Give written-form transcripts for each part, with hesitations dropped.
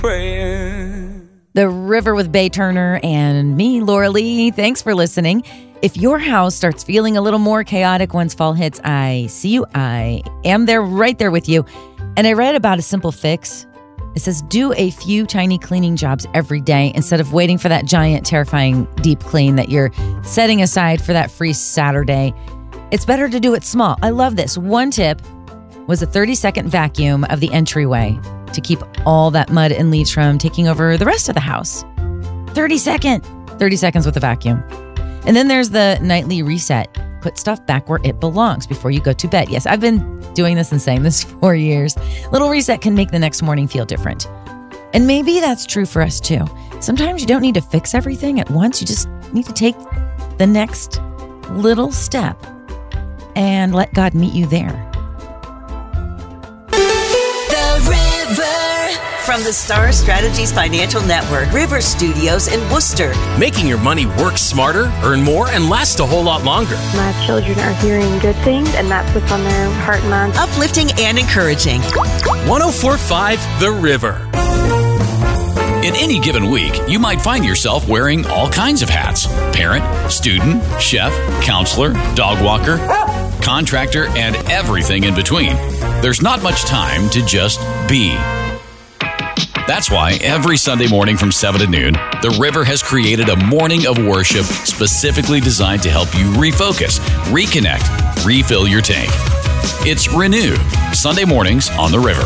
praying. The River with Bay Turner and me, Laura Lee. Thanks for listening. If your house starts feeling a little more chaotic once fall hits, I see you. I am there, right there with you. And I read about a simple fix. It says, do a few tiny cleaning jobs every day instead of waiting for that giant, terrifying deep clean that you're setting aside for that free Saturday. It's better to do it small. I love this. One tip was a 30-second vacuum of the entryway to keep all that mud and leaves from taking over the rest of the house. 30 seconds with a vacuum. And then there's the nightly reset. Put stuff back where it belongs before you go to bed. Yes, I've been doing this and saying this for years. Little reset can make the next morning feel different. And maybe that's true for us too. Sometimes you don't need to fix everything at once. You just need to take the next little step and let God meet you there. From the Star Strategies Financial Network, River Studios in Worcester. Making your money work smarter, earn more, and last a whole lot longer. My children are hearing good things, and that's what's on their heart and mind. Uplifting and encouraging. 104.5 The River. In any given week, you might find yourself wearing all kinds of hats. Parent, student, chef, counselor, dog walker, contractor, and everything in between. There's not much time to just be. That's why every Sunday morning from 7 to noon, The River has created a morning of worship specifically designed to help you refocus, reconnect, refill your tank. It's Renew, Sunday mornings on The River.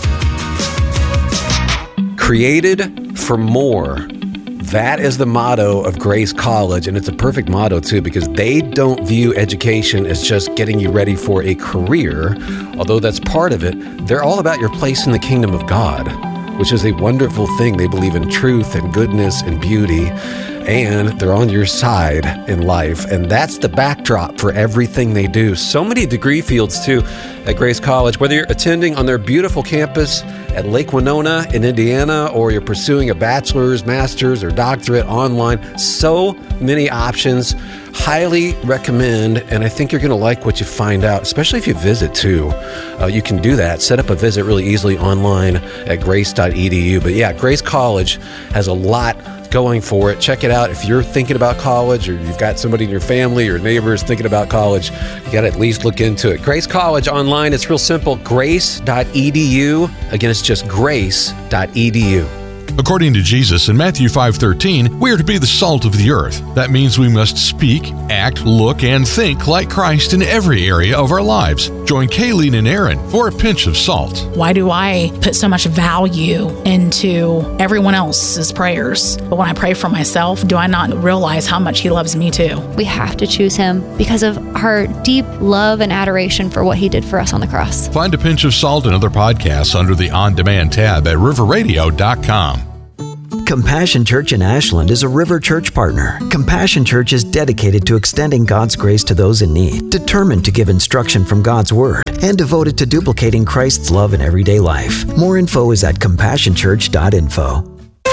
Created for more. That is the motto of Grace College, and it's a perfect motto, too, because they don't view education as just getting you ready for a career, although that's part of it. They're all about your place in the kingdom of God, which is a wonderful thing. They believe in truth and goodness and beauty, and they're on your side in life. And that's the backdrop for everything they do. So many degree fields, too, at Grace College. Whether you're attending on their beautiful campus at Lake Winona in Indiana, or you're pursuing a bachelor's, master's, or doctorate online, so many options. Highly recommend, and I think you're going to like what you find out, especially if you visit too. You can do that. Set up a visit really easily online at grace.edu. But yeah, Grace College has a lot going for it. Check it out. If you're thinking about college, or you've got somebody in your family or neighbors thinking about college, you got to at least look into it. Grace College online, it's real simple. Grace.edu. Again, it's just grace.edu. According to Jesus in Matthew 5:13, we are to be the salt of the earth. That means we must speak, act, look, and think like Christ in every area of our lives. Join Kayleen and Aaron for a pinch of salt. Why do I put so much value into everyone else's prayers? But when I pray for myself, do I not realize how much He loves me too? We have to choose Him because of our deep love and adoration for what He did for us on the cross. Find a pinch of salt and other podcasts under the On Demand tab at riverradio.com. Compassion Church in Ashland is a River Church partner. Compassion Church is dedicated to extending God's grace to those in need, determined to give instruction from God's Word, and devoted to duplicating Christ's love in everyday life. More info is at compassionchurch.info.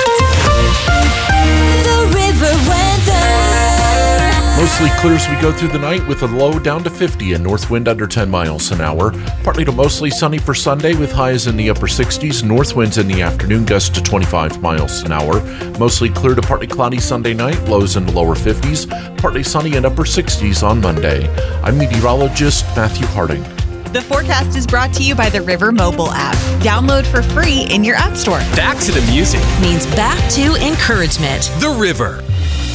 Mostly clear as we go through the night with a low down to 50 and north wind under 10 miles an hour. Partly to mostly sunny for Sunday with highs in the upper 60s. North winds in the afternoon gust to 25 miles an hour. Mostly clear to partly cloudy Sunday night. Lows in the lower 50s. Partly sunny and upper 60s on Monday. I'm meteorologist Matthew Harding. The forecast is brought to you by the River mobile app. Download for free in your app store. Back to the music Means back to encouragement. The River.